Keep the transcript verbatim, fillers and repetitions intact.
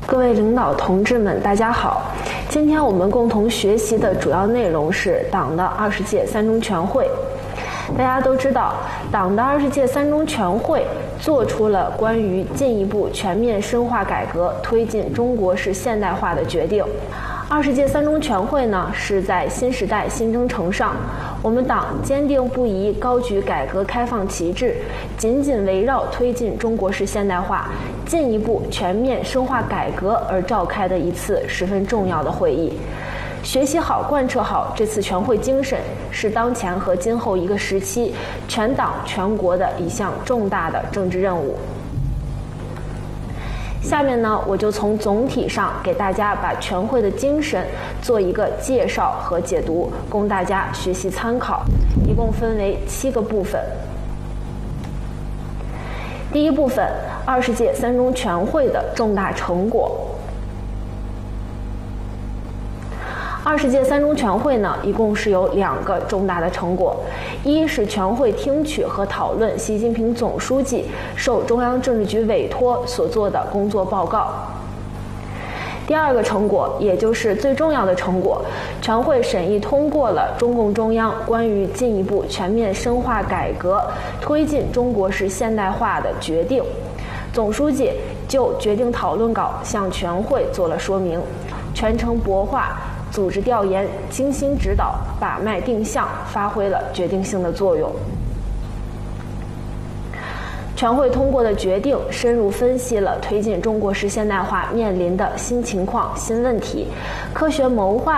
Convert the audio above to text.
各位领导同志们，大家好！今天我们共同学习的主要内容是党的二十届三中全会。大家都知道，党的二十届三中全会做出了关于进一步全面深化改革、推进中国式现代化的决定。二十届三中全会呢，是在新时代新征程上，我们党坚定不移高举改革开放旗帜，紧紧围绕推进中国式现代化、进一步全面深化改革而召开的一次十分重要的会议。学习好、贯彻好这次全会精神，是当前和今后一个时期全党全国的一项重大的政治任务。下面呢，我就从总体上给大家把全会的精神做一个介绍和解读，供大家学习参考。一共分为七个部分。第一部分，二十届三中全会的重大成果。二十届三中全会呢，一共是有两个重大的成果，一是全会听取和讨论习近平总书记受中央政治局委托所做的工作报告。第二个成果，也就是最重要的成果，全会审议通过了中共中央关于进一步全面深化改革、推进中国式现代化的决定。总书记就决定讨论稿向全会做了说明，全程博化、组织调研、精心指导、把脉定向，发挥了决定性的作用。全会通过的决定深入分析了推进中国式现代化面临的新情况、新问题，科学谋划